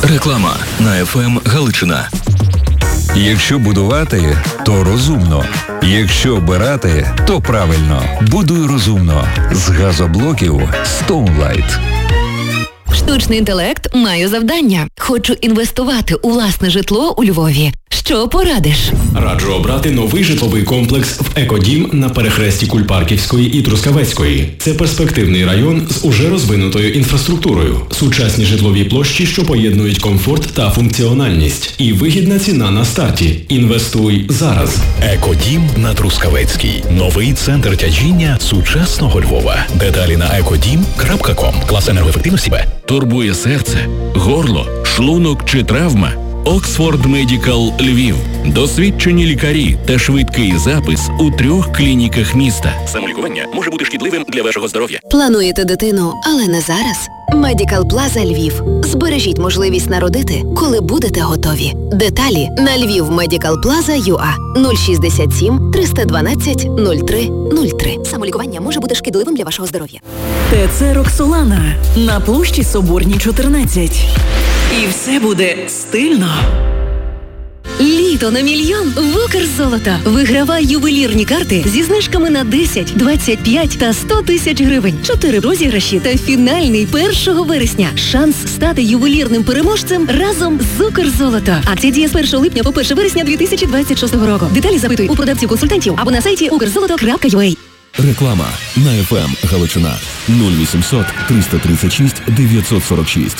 Реклама на FM Галичина. Якщо будувати, то розумно. Якщо обирати, то правильно. Будуй розумно. З газоблоків Stoneline. Штучний інтелект має завдання. Хочу інвестувати у власне житло у Львові. Що порадиш? Раджу обрати новий житловий комплекс в Екодім на перехресті Кульпарківської і Трускавецької. Це перспективний район з уже розвинутою інфраструктурою, сучасні житлові площі, що поєднують комфорт та функціональність, і вигідна ціна на старті. Інвестуй зараз. Екодім на Трускавецькій. Новий центр тяжіння сучасного Львова. Деталі на ecodim.com. Клас енергоефективності Б. Турбує серце, горло, шлунок чи травма? Оксфорд Медикал Львів. Досвідчені лікарі та швидкий запис у 3 клініках міста. Самолікування може бути шкідливим для вашого здоров'я. Плануєте дитину, але не зараз? Медикал Плаза Львів. Збережіть можливість народити, коли будете готові. Деталі на lvivmedicalplaza.ua 067 312 03 03. Самолікування може бути шкідливим для вашого здоров'я. ТЦ Роксолана на площі Соборній, 14. І все буде стильно. Літо на мільйон в Укрзолото. Вигравай ювелірні карти зі знижками на 10, 25 та 100 тисяч гривень. 4 розіграші та фінальний 1 вересня. Шанс стати ювелірним переможцем разом з Укрзолото. Акція діє з 1 липня по 1 вересня 2026 року. Деталі запитуй у продавців-консультантів або на сайті ukrzoloto.ua. Реклама на FM Галичина. 0800 336 946.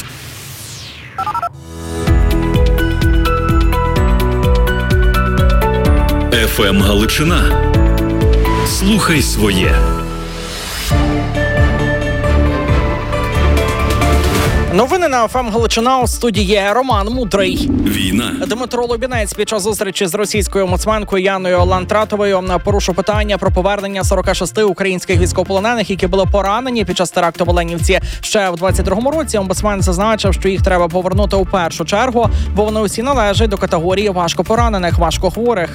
FM Галичина. Слухай своє. Новини на ФМ Галичина. У студії Роман Мудрий. Війна. Дмитро Лубінець під час зустрічі з російською омбудсменкою Яною Лантратовою порушив питання про повернення 46 українських військовополонених, які були поранені під час теракту в Оленівці. Ще в 22-му році омбудсмен зазначив, що їх треба повернути у першу чергу, бо вони усі належать до категорії важкопоранених, важкохворих.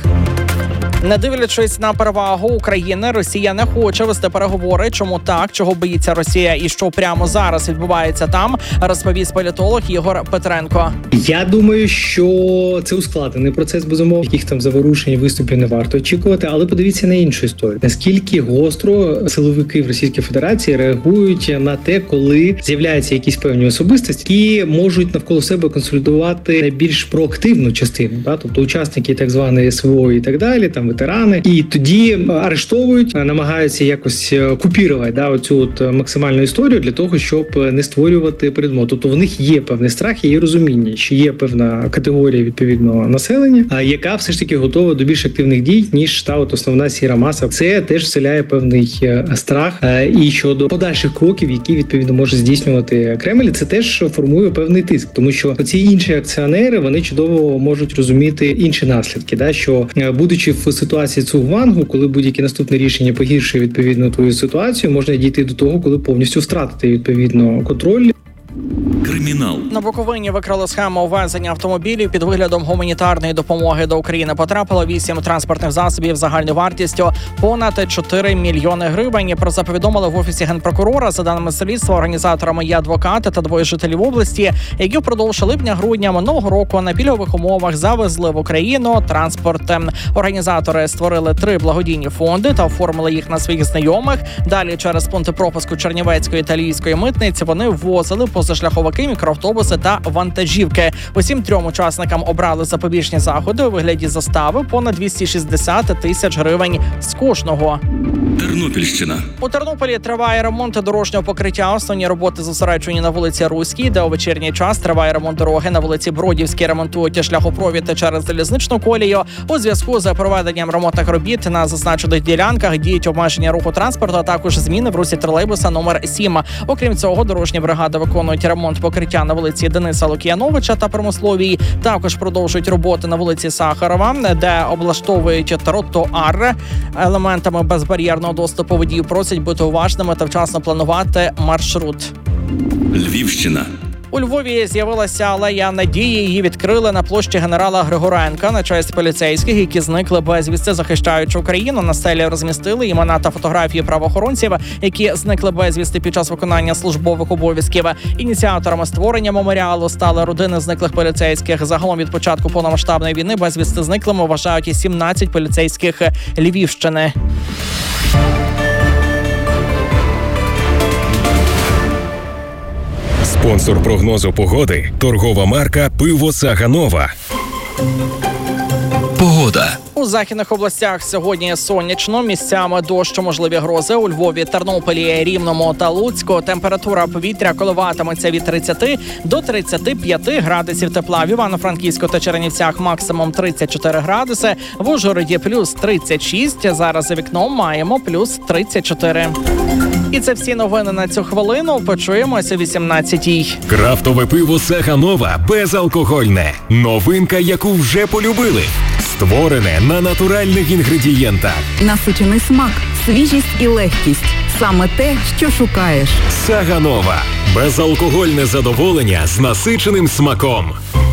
Не дивлячись на перевагу України, Росія не хоче вести переговори. Чому так? Чого боїться Росія і що прямо зараз відбувається там, розповість політолог Ігор Петренко. Я думаю, що це ускладнений процес, безумовно. Яких там заворушень, виступів не варто очікувати, але подивіться на іншу історію. Наскільки гостро силовики в Російській Федерації реагують на те, коли з'являються якісь певні особистості, які можуть навколо себе консолідувати найбільш проактивну частину, тобто учасники так званої СВО і так далі, там ветерани, і тоді арештовують, намагаються якось купірувати оцю максимальну історію для того, щоб не створювати передмов. Тобто в них є певний страх, є розуміння, що є певна категорія відповідного населення, яка все ж таки готова до більш активних дій, ніж та основна сіра маса. Це теж вселяє певний страх і щодо подальших кроків, які відповідно може здійснювати Кремль. Це теж формує певний тиск, тому що ці інші акціонери, вони чудово можуть розуміти інші наслідки, що будучи в ситуації цугвангу, коли будь-яке наступне рішення погіршує відповідно твою ситуацію, можна дійти до того, коли повністю втратити відповідно контроль. Кримінал. На Буковині викрили схему ввезення автомобілів під виглядом гуманітарної допомоги до України. Потрапило 8 транспортних засобів загальною вартістю понад 4 мільйони гривень. Про це повідомили в Офісі Генпрокурора. За даними слідства, організаторами є адвокати та 2 жителів області, які впродовж липня-грудня минулого року на пільгових умовах завезли в Україну транспорт. Організатори створили 3 благодійні фонди та оформили їх на своїх знайомих. Далі через пункти пропуску Чернівецької та Львівської митниці вони ввозили позашляховики, мікроавтобуси та вантажівки. Усім 3 учасникам обрали запобіжні заходи у вигляді застави понад 260 тисяч гривень з кожного. Тернопільщина. У Тернополі триває ремонт дорожнього покриття. Основні роботи зосереджені на вулиці Руській, де у вечірній час триває ремонт дороги. На вулиці Бродівській ремонтують шляхопровід через залізничну колію. У зв'язку з проведенням ремонтних робіт на зазначених ділянках діють обмеження руху транспорту, а також зміни в русі тролейбуса номер 7. Окрім цього, дорожні бригади виконують ремонт покриття на вулиці Дениса Лук'яновича та Промисловій. Також продовжують роботи на вулиці Сахарова, де облаштовують тротуар. Елементами безбар'єрного доступу водіїв просять бути уважними та вчасно планувати маршрут. Львівщина. У Львові з'явилася алея надії. Її відкрили на площі генерала Григоренка на честь поліцейських, які зникли безвісти, захищаючи Україну. На стелі розмістили імена та фотографії правоохоронців, які зникли безвісти під час виконання службових обов'язків. Ініціаторами створення меморіалу стали родини зниклих поліцейських. Загалом від початку повномасштабної війни безвісти зниклими вважають і 17 поліцейських Львівщини. Спонсор прогнозу погоди – торгова марка «Пиво Саганова». Погода. У західних областях сьогодні сонячно, місцями дощ, можливі грози. У Львові, Тернополі, Рівному та Луцьку температура повітря коливатиметься від 30 до 35 градусів тепла. В Івано-Франківську та Чернівцях максимум 34 градуси. В Ужгороді плюс 36, зараз за вікном маємо плюс 34. І це всі новини на цю хвилину. Почуємося о 18-й. Крафтове пиво Саганова безалкогольне. Новинка, яку вже полюбили. Створене на натуральних інгредієнтах. Насичений смак, свіжість і легкість. Саме те, що шукаєш. Саганова. Безалкогольне задоволення з насиченим смаком.